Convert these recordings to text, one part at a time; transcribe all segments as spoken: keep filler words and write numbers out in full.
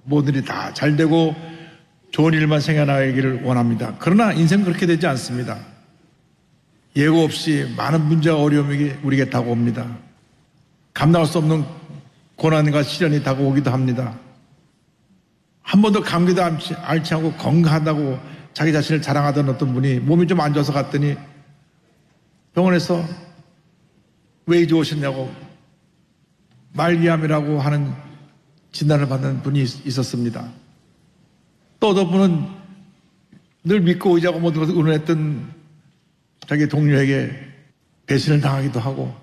모든 일이 다 잘 되고 좋은 일만 생겨나기를 원합니다. 그러나 인생은 그렇게 되지 않습니다. 예고 없이 많은 문제와 어려움이 우리에게 다가옵니다. 감당할 수 없는 고난과 시련이 다가오기도 합니다. 한 번도 감기도 앓지, 앓지 않고 건강하다고 자기 자신을 자랑하던 어떤 분이 몸이 좀 안 좋아서 갔더니 병원에서 왜 이제 오셨냐고 말기암이라고 하는 진단을 받는 분이 있었습니다. 또 어떤 분은 늘 믿고 의지하고 모든 것을 의논했던 자기 동료에게 배신을 당하기도 하고,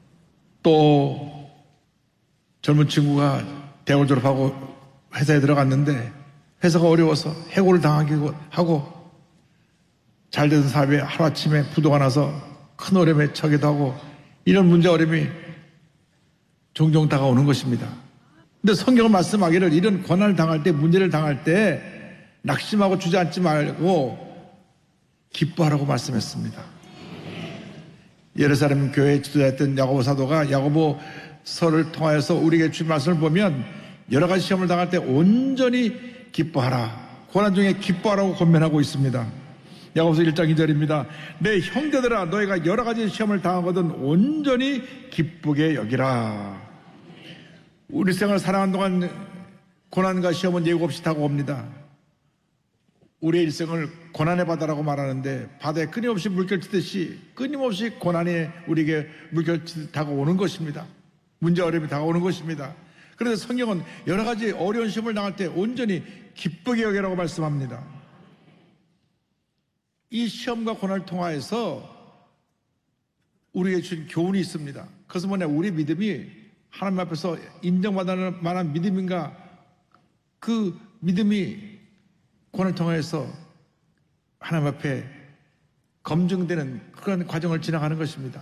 또 젊은 친구가 대학을 졸업하고 회사에 들어갔는데 회사가 어려워서 해고를 당하기도 하고, 잘 되던 사업에 하루아침에 부도가 나서 큰 어려움에 처하기도 하고, 이런 문제 어려움이 종종 다가오는 것입니다. 근데 성경은 말씀하기를 이런 고난을 당할 때, 문제를 당할 때 낙심하고 주저앉지 말고 기뻐하라고 말씀했습니다. 예루살렘 교회의 지도자였던 야고보 사도가 야고보서를 통하여서 우리에게 준 말씀을 보면 여러 가지 시험을 당할 때 온전히 기뻐하라, 고난 중에 기뻐하라고 권면하고 있습니다. 야고보서 일 장 이 절입니다. 내 형제들아, 너희가 여러 가지 시험을 당하거든 온전히 기쁘게 여기라. 우리 생을 살아가는 동안 고난과 시험은 예고 없이 다가옵니다. 우리의 일생을 고난의 바다라고 말하는데, 바다에 끊임없이 물결치듯이 끊임없이 고난이 우리에게 물결치듯 다가오는 것입니다. 문제 어려움이 다가오는 것입니다. 그런데 성경은 여러 가지 어려운 시험을 당할 때 온전히 기쁘게 여기라고 말씀합니다. 이 시험과 고난을 통하여서 우리에게 준 교훈이 있습니다. 그것은 뭐냐, 우리 믿음이 하나님 앞에서 인정받을 만한 믿음인가, 그 믿음이 고난을 통해서 하나님 앞에 검증되는 그런 과정을 지나가는 것입니다.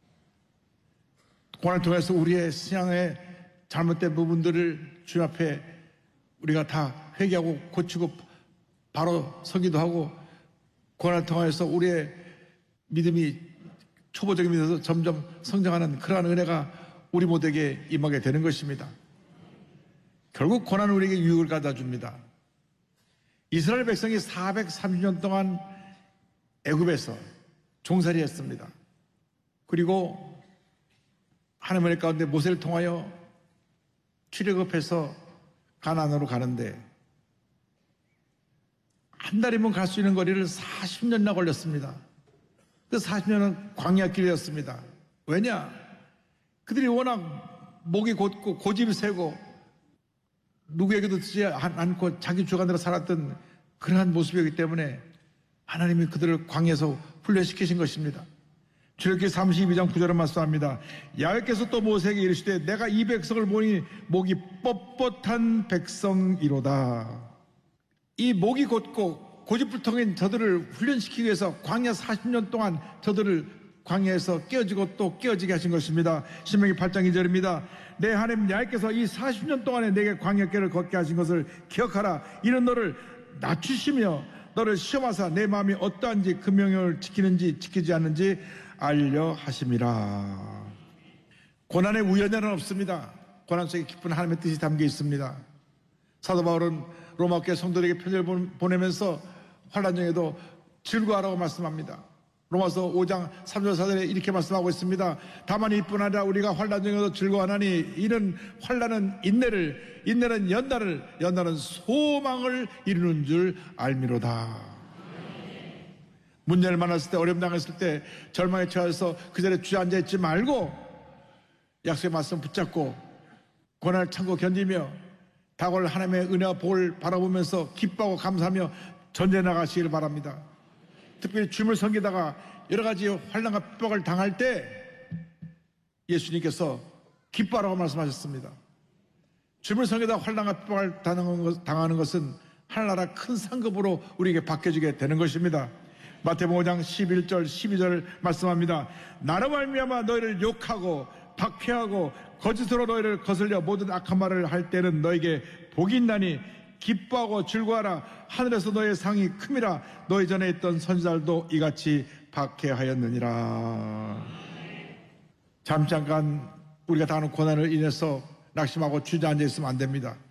고난을 통해서 우리의 신앙의 잘못된 부분들을 주님 앞에 우리가 다 회개하고 고치고 바로 서기도 하고, 고난을 통해서 우리의 믿음이 초보적인 믿음에서 점점 성장하는 그러한 은혜가 우리 모두에게 임하게 되는 것입니다. 결국 고난은 우리에게 유익을 가져다 줍니다. 이스라엘 백성이 사백삼십 년 동안 애굽에서 종살이 했습니다. 그리고 하나님의 가운데 모세를 통하여 출애굽해서 가나안으로 가는데 한 달이면 갈 수 있는 거리를 사십 년이나 걸렸습니다. 그 사십 년은 광야길이었습니다. 왜냐? 그들이 워낙 목이 곧고 고집이 세고 누구에게도 듣지 않고 자기 주관대로 살았던 그러한 모습이었기 때문에 하나님이 그들을 광야에서 훈련시키신 것입니다. 출애굽기 삼십이 장 구 절을 말씀합니다. 야훼께서 또 모세에게 이르시되 내가 이 백성을 보니 목이 뻣뻣한 백성이로다. 이 목이 곧고 고집불통인 저들을 훈련시키기 위해서 광야 사십 년 동안 저들을 광야에서 깨어지고 또 깨어지게 하신 것입니다. 신명기 팔 장 이 절입니다. 내 하나님 야훼께서 이 사십 년 동안에 내게 광야길을 걷게 하신 것을 기억하라. 이는 너를 낮추시며 너를 시험하사 내 마음이 어떠한지 그 명령을 지키는지 지키지 않는지 알려 하심이라. 고난의 우연에는 없습니다. 고난 속에 깊은 하나님의 뜻이 담겨 있습니다. 사도 바울은 로마 교회 성도들에게 편지를 보내면서 환난 중에도 즐거워하라고 말씀합니다. 로마서 오 장 삼 절 사 절에 이렇게 말씀하고 있습니다. 다만 이뿐 아니라 우리가 환난 중에도 즐거워하나니 이는 환난은 인내를, 인내는 연단을, 연단은 소망을 이루는 줄 알미로다. 문제를 만났을 때, 어려움 당했을 때, 절망에 처해서 그 자리에 주저앉아 있지 말고 약속의 말씀 붙잡고 고난을 참고 견디며 다가올 하나님의 은혜와 복을 바라보면서 기뻐하고 감사하며 전쟁에 나가시기를 바랍니다. 특별히 주님을 섬기다가 여러 가지 환난과 핍박을 당할 때 예수님께서 기뻐하라고 말씀하셨습니다. 주님을 섬기다가 환난과 핍박을 당하는 것은 하늘나라 큰 상급으로 우리에게 바뀌어지게 되는 것입니다. 마태복음 오 장 십일 절 십이 절 말씀합니다. 나로 말미암아 너희를 욕하고 박해하고 거짓으로 너희를 거슬려 모든 악한 말을 할 때는 너에게 복이 있나니 기뻐하고 즐거워하라. 하늘에서 너의 상이 큼이라. 너희 전에 있던 선지자들도 이같이 박해하였느니라. 잠깐간 우리가 당하는 고난을 인해서 낙심하고 주저앉아 있으면 안 됩니다.